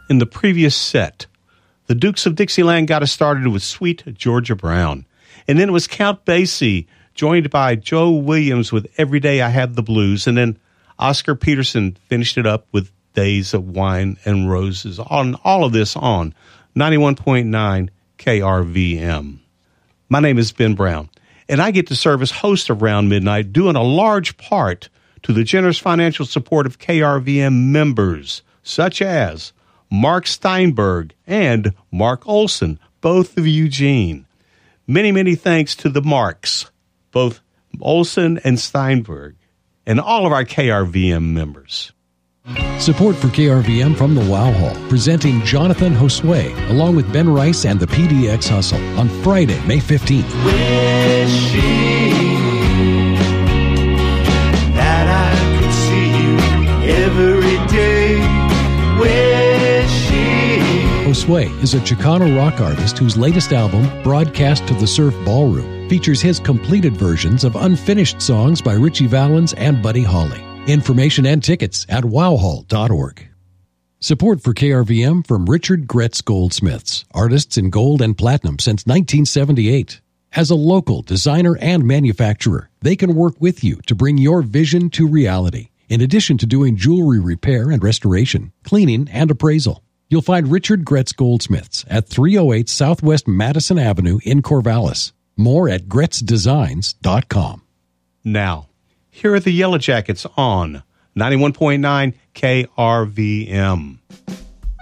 In the previous set, the Dukes of Dixieland got us started with Sweet Georgia Brown. And then it was Count Basie, joined by Joe Williams with Every Day I Have the Blues. And then Oscar Peterson finished it up with Days of Wine and Roses. On all of this on 91.9 KRVM. My name is Ben Brown, and I get to serve as host of Round Midnight, doing a large part to the generous financial support of KRVM members, such as Mark Steinberg and Mark Olson, both of Eugene. Many, many thanks to the Marks, both Olson and Steinberg, and all of our KRVM members. Support for KRVM from the Wow Hall, presenting Jonathan Josue, along with Ben Rice and the PDX Hustle, on Friday, May 15th. Wishing that I could see you every day. Wishing. Josue is a Chicano rock artist whose latest album, Broadcast to the Surf Ballroom, features his completed versions of unfinished songs by Richie Valens and Buddy Holly. Information and tickets at wowhall.org. Support for KRVM from Richard Gretz Goldsmiths, artists in gold and platinum since 1978. As a local designer and manufacturer, they can work with you to bring your vision to reality, in addition to doing jewelry repair and restoration, cleaning, and appraisal. You'll find Richard Gretz Goldsmiths at 308 Southwest Madison Avenue in Corvallis. More at gretzdesigns.com. Now, here are the Yellow Jackets on 91.9 KRVM.